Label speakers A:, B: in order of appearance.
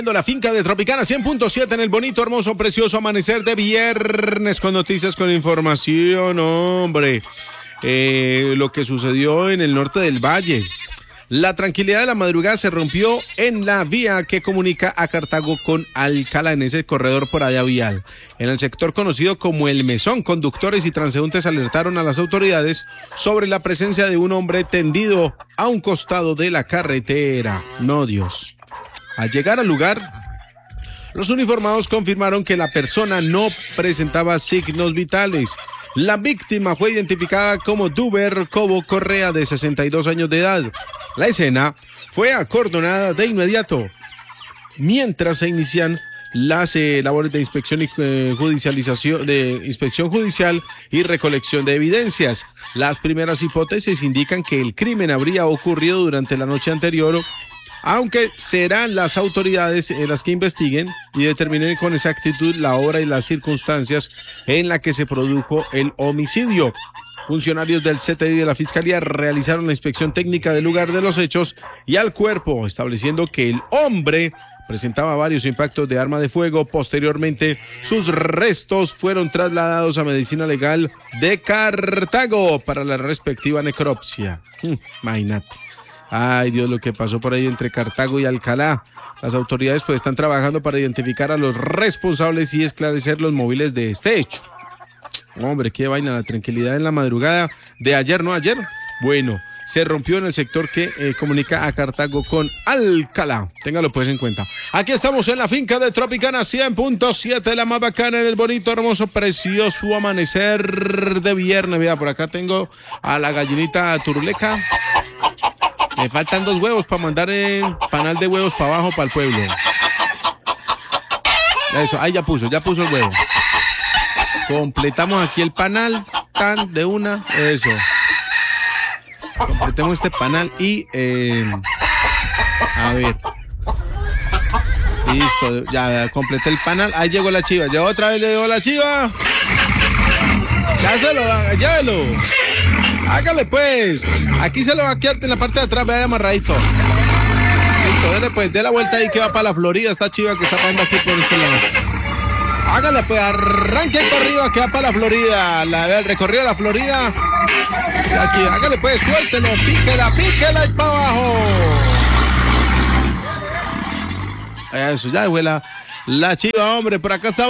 A: La finca de Tropicana 100.7 en el bonito, hermoso, precioso amanecer de viernes con noticias, con información, hombre. Lo que sucedió en el norte del valle. La tranquilidad de la madrugada se rompió en la vía que comunica a Cartago con Alcalá, en ese corredor por allá vial. En el sector conocido como El Mesón, conductores y transeúntes alertaron a las autoridades sobre la presencia de un hombre tendido a un costado de la carretera. No, Dios. Al llegar al lugar, los uniformados confirmaron que la persona no presentaba signos vitales. La víctima fue identificada como Duber Cobo Correa, de 62 años de edad. La escena fue acordonada de inmediato, mientras se inician las labores de inspección y inspección judicial y recolección de evidencias. Las primeras hipótesis indican que el crimen habría ocurrido durante la noche anterior, aunque serán las autoridades las que investiguen y determinen con exactitud la hora y las circunstancias en las que se produjo el homicidio. Funcionarios del CTI de la Fiscalía realizaron la inspección técnica del lugar de los hechos y al cuerpo, estableciendo que el hombre presentaba varios impactos de arma de fuego. Posteriormente, sus restos fueron trasladados a Medicina Legal de Cartago para la respectiva necropsia. Imagínate. Ay, Dios, lo que pasó por ahí entre Cartago y Alcalá. Las autoridades pues están trabajando para identificar a los responsables y esclarecer los móviles de este hecho. Hombre, qué vaina, la tranquilidad en la madrugada de ayer, ¿no? Ayer, bueno, se rompió en el sector que comunica a Cartago con Alcalá. Téngalo pues en cuenta. Aquí estamos en la finca de Tropicana 100.7, la más bacana en el bonito, hermoso, precioso amanecer de viernes. Vea, por acá tengo a la gallinita turuleca. Me faltan 2 huevos para mandar el panal de huevos para abajo, para el pueblo. Eso, ahí ya puso el huevo. Completamos aquí el panal, tan de una, eso. Completemos este panal y, a ver. Listo, ya completé el panal. Ahí llegó la chiva, ya otra vez llegó la chiva. Ya se lo haga, llévelo. Hágale pues. Aquí se lo va a quedar en la parte de atrás, vaya amarradito. Listo, dele pues, dé la vuelta ahí que va para la Florida, esta chiva que está pasando aquí por este lado. Hágale pues, arranque para arriba que va para la Florida. El recorrido de la Florida. Aquí, hágale pues, suéltelo, píquela y para abajo. Eso, ya huela la chiva, hombre, por acá está.